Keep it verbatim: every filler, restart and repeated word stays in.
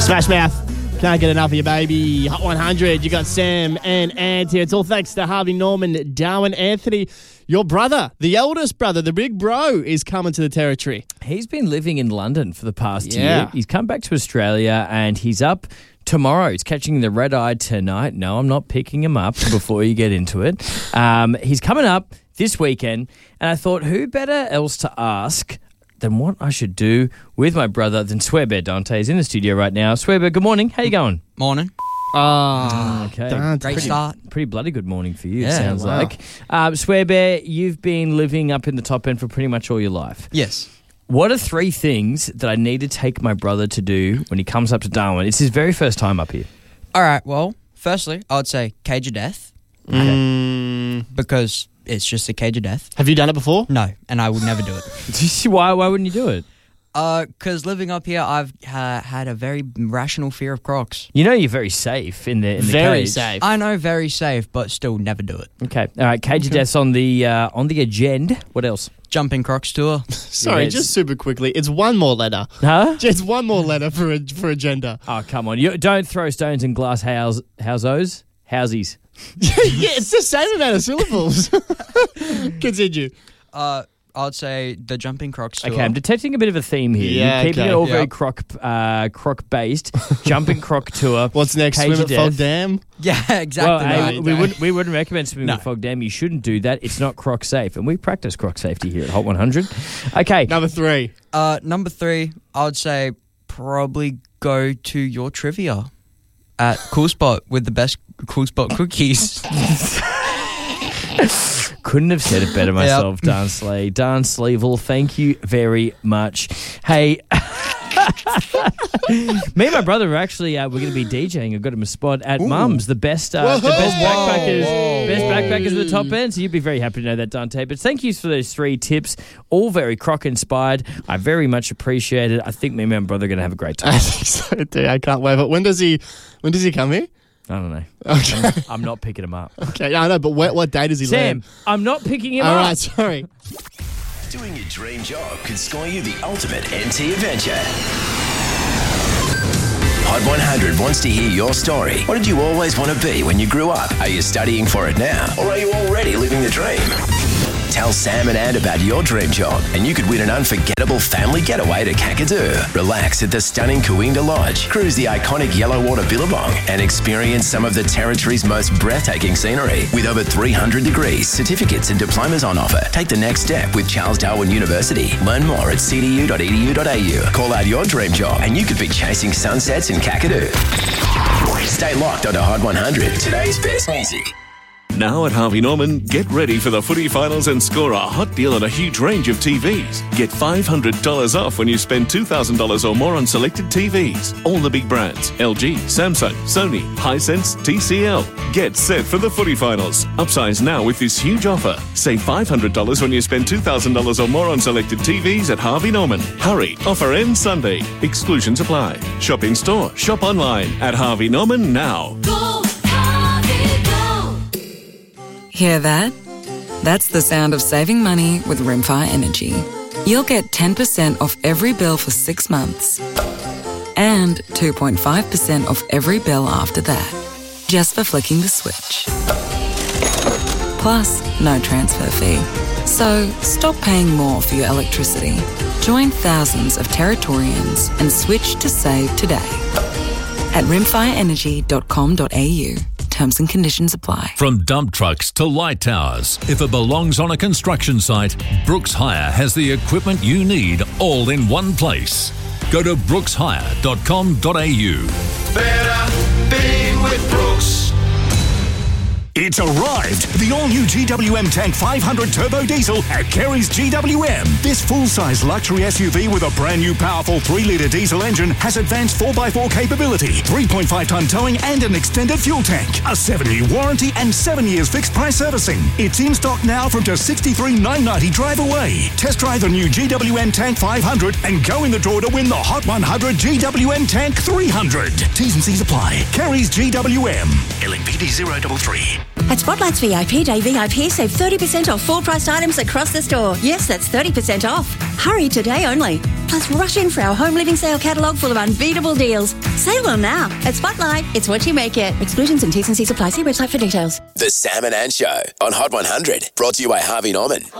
Smash Mouth. Can't get enough of you, baby. Hot one hundred. You got Sam and Ant here. It's all thanks to Harvey Norman. Darwin Anthony, your brother, the eldest brother, the big bro, is coming to the territory. He's been living in London for the past Yeah. year. He's come back to Australia and he's up tomorrow. He's catching the red eye tonight. No, I'm not picking him up before you get into it. Um, he's coming up this weekend, and I thought, who better else to ask than what I should do with my brother than Swearbear Dante. He's in the studio right now. Swearbear, good morning. How you going? Morning. Oh, Okay. Dante. Great Pretty- start. Pretty bloody good morning for you, it Yeah, sounds wow. like. Um, Swearbear, you've been living up in the top end for pretty much all your life. Yes. What are three things that I need to take my brother to do when he comes up to Darwin? It's his very first time up here. All right. Well, firstly, I would say Cage of Death Mm, because it's just a Cage of Death. have you done it before? No, and I would never do it. why, why wouldn't you do it? Uh, because living up here, I've uh, had a very rational fear of crocs. You know you're very safe in the, in the Very cage. safe. I know, very safe, but still never do it. Okay. All right. Cage of Death's on the, uh, on the agenda. What else? Jumping Crocs tour. Sorry, Yes. just super quickly. It's one more letter. Huh? Just one more letter for a, for agenda. Oh, come on. You don't throw stones in glass house, housos. Housies. Yeah, it's the same amount of syllables. Continue. Uh, I'd say the Jumping Crocs tour. Okay, I'm detecting a bit of a theme here. Yeah, You're keeping okay, it all very yep. croc, uh, croc based. Jumping croc tour. What's next? Cage Swim of at Fog Death. Dam? Yeah, exactly. Well, hey, No, we, no. wouldn't, we wouldn't recommend swimming No. at Fog Dam. You shouldn't do that. It's not croc safe. And we practice croc safety here at Hot one hundred. Okay. Number three. Uh, number three, I would say probably go to your trivia at Cool Spot with the best Cool Spot cookies. Couldn't have said it better myself, Dan Slay. Dan Sleevel, thank you very much. Hey, me and my brother are actually, uh, we're going to be DJing. I've got him a spot at Mum's, the best uh, the best Whoa. backpackers, Whoa. best backpackers at the top end. So you'd be very happy to know that, Dante. But thank you for those three tips, all very croc-inspired. I very much appreciate it. I think me and my brother are going to have a great time. I think so too. I can't wait. But when does he? When does he come here? I don't know. Okay. I'm not picking him up. Okay. I know, but what, what day does he Sam, land? I'm not picking him All up. right. Sorry. Doing your dream job could score you the ultimate N T adventure. Hot one hundred wants to hear your story. What did you always want to be when you grew up? Are you studying for it now? Or are you already living the dream? Tell Sam and Ant about your dream job and you could win an unforgettable family getaway to Kakadu. Relax at the stunning Coinda Lodge, cruise the iconic Yellowwater Billabong and experience some of the territory's most breathtaking scenery. With over three hundred degrees, certificates and diplomas on offer. Take the next step with Charles Darwin University. Learn more at c d u dot e d u dot a u. Call out your dream job and you could be chasing sunsets in Kakadu. Stay locked onto Hot one hundred, today's best music. Now at Harvey Norman, get ready for the footy finals and score a hot deal on a huge range of T Vs. Get five hundred dollars off when you spend two thousand dollars or more on selected T Vs. All the big brands, L G, Samsung, Sony, Hisense, T C L. Get set for the footy finals. Upsize now with this huge offer. Save five hundred dollars when you spend two thousand dollars or more on selected T Vs at Harvey Norman. Hurry, offer ends Sunday. Exclusions apply. Shop in store, shop online at Harvey Norman now. Hear that? That's the sound of saving money with Rimfire Energy. You'll get ten percent off every bill for six months and two point five percent off every bill after that, just for flicking the switch. Plus, no transfer fee. So, stop paying more for your electricity. Join thousands of Territorians and switch to save today at rimfire energy dot com dot a u. Terms and conditions apply. From dump trucks to light towers, if it belongs on a construction site, Brooks Hire has the equipment you need all in one place. Go to brooks hire dot com dot a u. Better be with Brooks. It's arrived! The all-new G W M Tank five hundred Turbo Diesel at Kerry's G W M. This full-size luxury S U V with a brand-new powerful three litre diesel engine has advanced four by four capability, three point five tonne towing and an extended fuel tank, a seven-year warranty and seven years fixed-price servicing. It's in stock now from just sixty-three thousand nine hundred ninety drive away. Test drive the new G W M Tank five hundred and go in the draw to win the Hot one hundred G W M Tank three hundred. T's and C's apply. Kerry's G W M. L M P D zero three three. At Spotlight's V I P Day V I P, save thirty percent off full-priced items across the store. Yes, that's thirty percent off. Hurry today only. Plus, rush in for our home living sale catalogue full of unbeatable deals. Save them now. At Spotlight, it's what you make it. Exclusions and T's and C's apply. See website for details. The Sam and Ann Show on Hot one hundred. Brought to you by Harvey Norman.